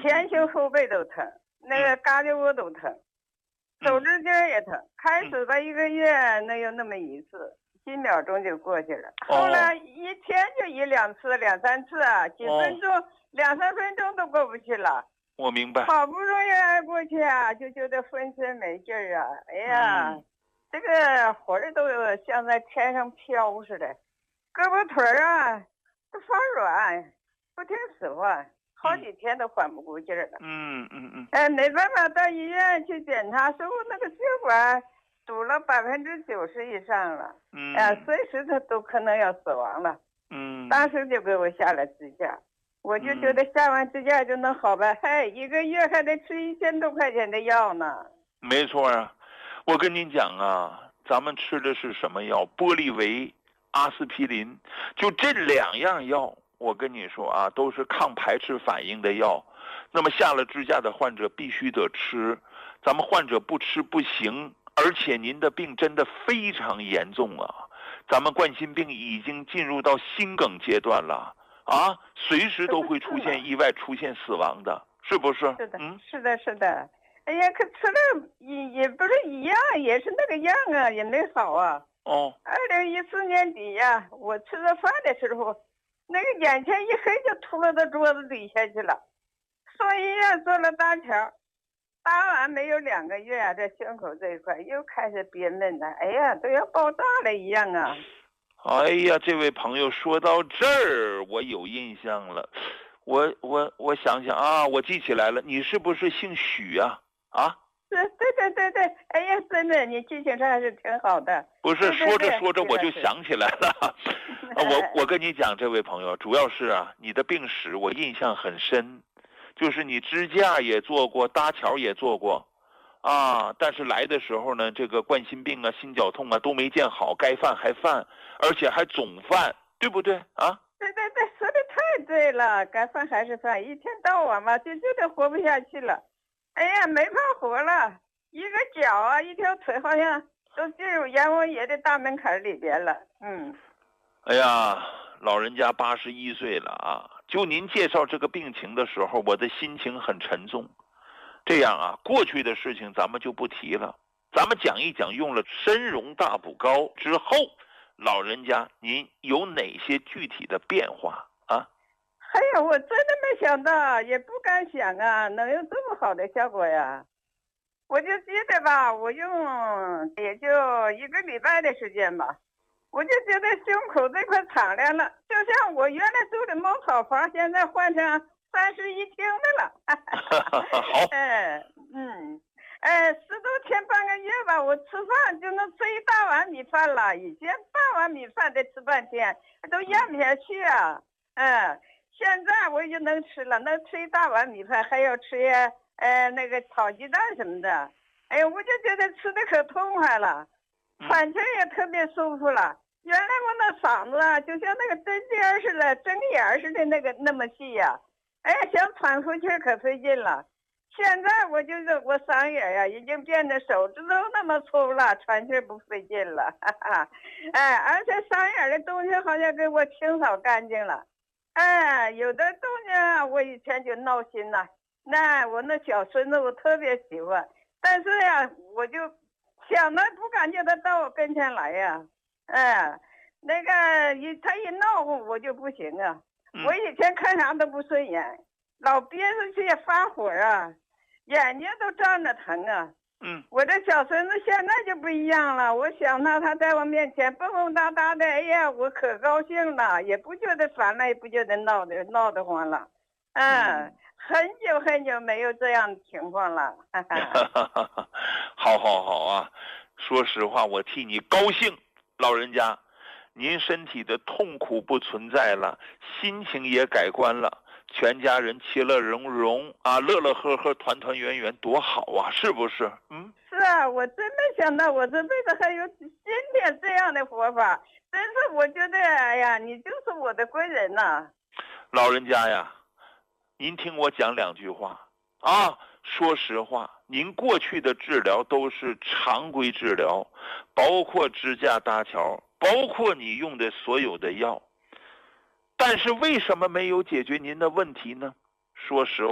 前胸后背都疼，那个胳肢窝都疼，手指尖也疼。开始吧1个月能有那么一次，几秒钟就过去了。后来一天就1、2次、2、3次啊，几分钟、2、3分钟都过不去了。 我明白。 好不容易挨过去啊，就觉得浑身没劲儿啊！哎呀，这个魂儿都像在天上飘似的，胳膊腿儿啊都发软，不听使唤，好几天都缓不过劲儿了。没办法，到医院去检查，说我那个血管堵了90%以上了，随时它都可能要死亡了。当时就给我下了支架。我就觉得下完支架就能好呗，1个月还得吃1000多块钱的药呢。 没错啊，我跟您讲啊，咱们吃的是什么药？玻利维、阿司匹林，就这2样药，我跟你说啊，都是抗排斥反应的药。那么下了支架的患者必须得吃，咱们患者不吃不行，而且您的病真的非常严重啊，咱们冠心病已经进入到心梗阶段了。随时都会出现意外，出现死亡的，是不是？ 是的，是的，是的。哎呀，可吃了也不是一样，也是那个样啊，也没好啊。2014年底呀，我吃着饭的时候，那个眼前一黑就秃了到桌子底下去了，送医院做了搭桥，搭完没有2个月啊，这胸口这一块又开始憋闷了，哎呀，都要爆炸了一样啊。 哎呀，这位朋友说到这儿，我有印象了。我想想啊，我记起来了，你是不是姓许啊？ 对，哎呀，真的，你记性还是挺好的。 不是，说着说着我就想起来了。我跟你讲，这位朋友，主要是啊，你的病史我印象很深，就是你支架也做过，搭桥也做过。但是来的时候呢，这个冠心病啊、心绞痛啊都没见好，该犯还犯，而且还总犯，对不对啊？ 对，说的太对了，该犯还是犯，一天到晚嘛，就得活不下去了。哎呀，没法活了，一个脚啊，一条腿好像都进入阎王爷的大门槛里边了。 哎呀，老人家81岁了啊，就您介绍这个病情的时候，我的心情很沉重。这样啊，过去的事情咱们就不提了，咱们讲一讲用了参茸大补膏之后，老人家您有哪些具体的变化啊？ 哎呀，我真的没想到，也不敢想啊，能有这么好的效果呀！我就记得吧，我用也就1个礼拜的时间吧，我就觉得胸口这块敞亮了，就像我原来住的茅草房，现在换成31厅的了。 好。 10多天半个月吧，我吃饭就能吃1大碗米饭了，以前半碗米饭得吃半天，都咽不下去啊。现在我已经能吃了，能吃1大碗米饭，还要吃那个炒鸡蛋什么的。哎呀，我就觉得吃的可痛快了，喘气也特别舒服了。原来我那嗓子啊，就像那个针尖似的、针眼似的那么细呀。哎呀，想喘出气可费劲了。现在我嗓眼呀，已经变得手指头那么粗了，喘气不费劲了。而且嗓眼的东西好像给我清扫干净了。有的东西啊，我以前就闹心了。我那小孙子我特别喜欢，但是呀，我就想着不敢叫他到我跟前来呀。他一闹我就不行啊。我以前看啥都不顺眼，老憋着气发火啊，眼睛都胀着疼啊。我这小孙子现在就不一样了，我想到他在我面前蹦蹦哒哒的，哎呀，我可高兴了，也不觉得烦了，也不觉得闹得慌了。很久没有这样的情况了。 好啊，说实话，我替你高兴，老人家，您身体的痛苦不存在了，心情也改观了，全家人其乐融融啊，乐乐呵呵，团团圆圆，多好啊，是不是？ 是啊，我真没想到我这辈子还有今天这样的活法，真是我觉得，哎呀，你就是我的贵人呐。 老人家呀，您听我讲2句话啊。说实话，您过去的治疗都是常规治疗，包括支架搭桥，包括你用的所有的药，但是为什么没有解决您的问题呢？说实话。